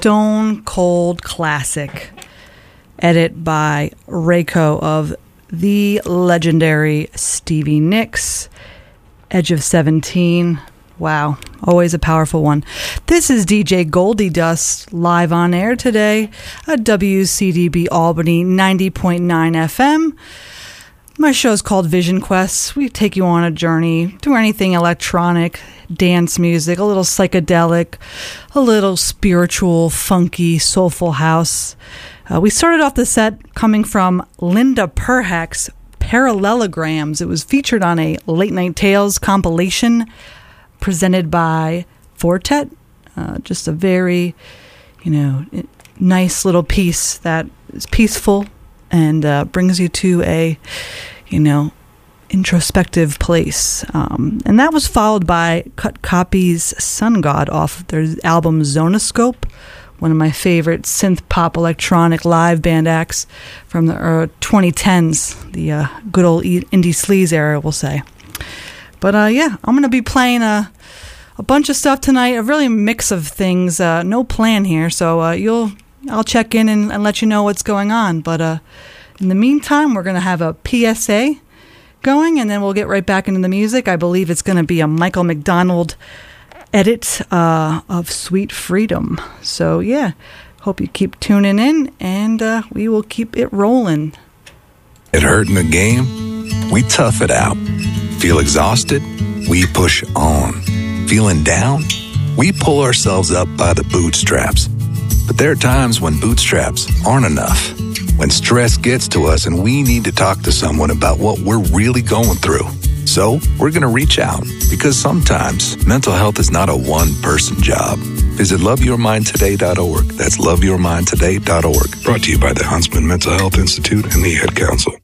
Stone Cold Classic. Edit by Reiko of the legendary Stevie Nicks. Edge of 17. Wow, always a powerful one. This is DJ Goldie Dust live on air today at WCDB Albany 90.9 FM. My show is called Vision Quest. We take you on a journey through anything electronic, dance music, a little psychedelic, a little spiritual, funky, soulful house. We started off the set coming from Linda Perhack's Parallelograms. It was featured on a Late Night Tales compilation presented by Fortet. Just a very, nice little piece that is peaceful and brings you to a, introspective place. And that was followed by Cut Copy's Sun God off their album Zonoscope, one of my favorite synth pop electronic live band acts from the 2010s, the good old indie sleaze era, we'll say. But I'm going to be playing a bunch of stuff tonight, a really mix of things, no plan here, so I'll check in and let you know what's going on. But in the meantime, we're going to have a PSA going, and then we'll get right back into the music. I believe it's going to be a Michael McDonald edit of Sweet Freedom. So hope you keep tuning in, and we will keep it rolling. It hurt in the game? We tough it out. Feel exhausted? We push on. Feeling down? We pull ourselves up by the bootstraps. But there are times when bootstraps aren't enough. When stress gets to us and we need to talk to someone about what we're really going through. So we're going to reach out, because sometimes mental health is not a one-person job. Visit loveyourmindtoday.org. That's loveyourmindtoday.org. Brought to you by the Huntsman Mental Health Institute and the Ad Council.